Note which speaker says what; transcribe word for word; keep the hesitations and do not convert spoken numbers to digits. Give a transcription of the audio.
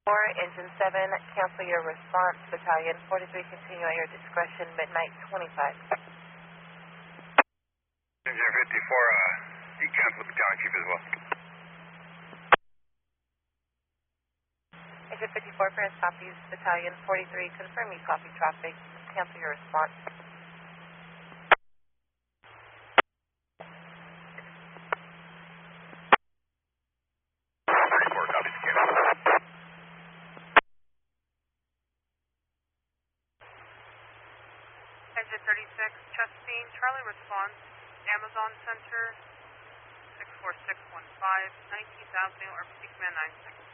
Speaker 1: four, Engine seven, cancel your response. Battalion forty-three, continue at your discretion, midnight twenty-five.
Speaker 2: Engine fifty-four, uh, you cancel the battalion chief as well.
Speaker 1: Engine fifty-four, Paris copies. Battalion forty-three, confirm you copy traffic. Cancel your response.
Speaker 2: thirty-four, copies, cancel.
Speaker 3: Engine thirty-six, Chestine, Charlie response, Amazon Center, six four six one five, nineteenth Avenue, or Command nine six.